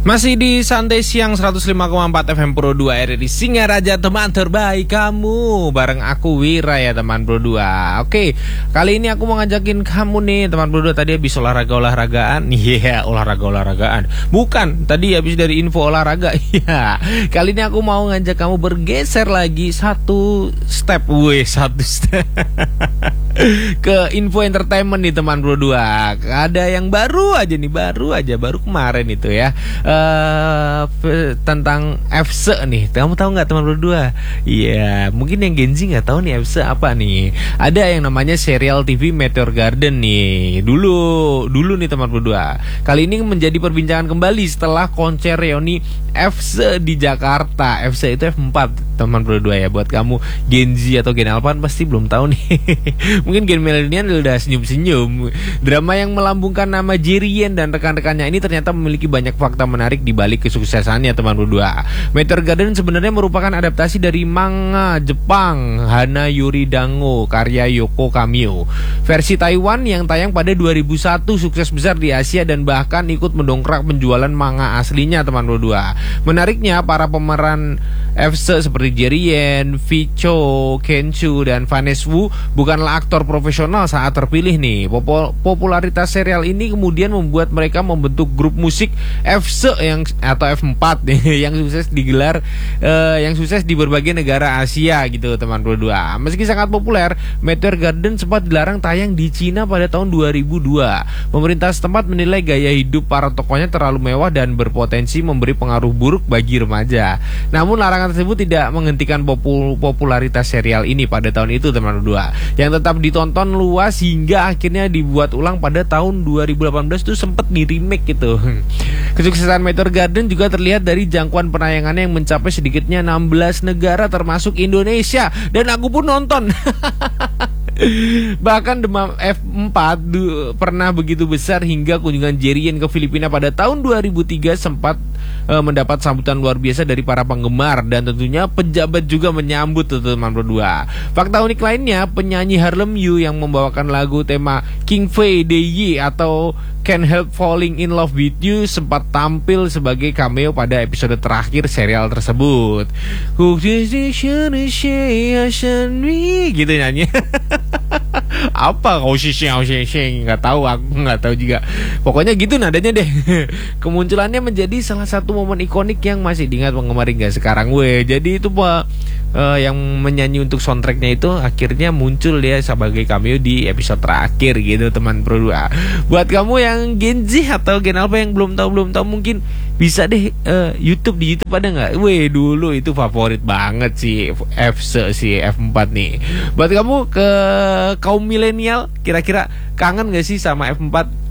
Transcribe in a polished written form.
Masih di Santai Siang 105,4 FM Pro 2 RRI Singaraja, teman terbaik kamu. Bareng aku Wira ya teman Pro 2. Oke, kali ini aku mau ngajakin kamu nih teman Pro 2. Tadi habis olahraga-olahragaan. Iya, olahraga-olahragaan. Bukan, tadi habis dari info olahraga. Iya. Kali ini aku mau ngajak kamu bergeser lagi satu step. Satu step ke info entertainment nih teman Pro 2. Ada yang baru aja nih, baru kemarin itu ya. Tentang FC nih. Kamu tahu nggak teman berdua? Iya, mungkin yang Gen Z nggak tahu nih FC apa nih. Ada yang namanya serial TV Meteor Garden nih. Dulu nih teman berdua. Kali ini menjadi perbincangan kembali setelah konser reuni FC di Jakarta. FC itu F4 teman berdua ya. Buat kamu Gen Z atau Gen Alpha pasti belum tahu nih. Mungkin Gen Millennial udah senyum-senyum. Drama yang melambungkan nama Jerry Yen dan rekan-rekannya ini ternyata memiliki banyak fakta menarik di balik kesuksesannya teman berdua. Meteor Garden sebenarnya merupakan adaptasi dari manga Jepang Hana Yuri Dango karya Yoko Kamio. Versi Taiwan yang tayang pada 2001 sukses besar di Asia dan bahkan ikut mendongkrak penjualan manga aslinya teman berdua. Menariknya para pemeran FC seperti Jerry Yen, Vicho, Kenchu dan Vanessa Wu bukanlah aktor profesional saat terpilih nih. Popularitas serial ini kemudian membuat mereka membentuk grup musik FC atau F4 yang sukses digelar yang sukses di berbagai negara Asia gitu teman berdua. Meski sangat populer, Meteor Garden sempat dilarang tayang di Cina pada tahun 2002. Pemerintah setempat menilai gaya hidup para tokohnya terlalu mewah dan berpotensi memberi pengaruh buruk bagi remaja. Namun larangan tersebut tidak menghentikan popularitas serial ini pada tahun itu teman berdua, yang tetap ditonton luas hingga akhirnya dibuat ulang pada tahun 2018 tuh sempat di remake gitu. Kesuksesan Meteor Garden juga terlihat dari jangkauan penayangannya yang mencapai sedikitnya 16 negara termasuk Indonesia, dan aku pun nonton. Bahkan demam F4 pernah begitu besar hingga kunjungan Jerry Yen ke Filipina pada tahun 2003 sempat mendapat sambutan luar biasa dari para penggemar, dan tentunya pejabat juga menyambut teman berdua. Fakta unik lainnya, penyanyi Harlem You yang membawakan lagu tema King Fei Dey atau Can't Help Falling in Love with You sempat tampil sebagai cameo pada episode terakhir serial tersebut. Gitu nyanyi. Apa kau sing nggak tahu, aku nggak tahu juga. Pokoknya gitu nadanya deh. Kemunculannya menjadi salah satu momen ikonik yang masih diingat penggemar hingga sekarang. Jadi itu yang menyanyi untuk soundtracknya itu akhirnya muncul dia sebagai cameo di episode terakhir gitu teman Pro 2. Buat kamu yang Gen Z atau Gen Alpha yang belum tahu mungkin bisa deh YouTube, di YouTube ada nggak? Dulu itu favorit banget sih FC si F4 nih. Buat kamu ke kaum milenial, kira-kira kangen gak sih sama F4?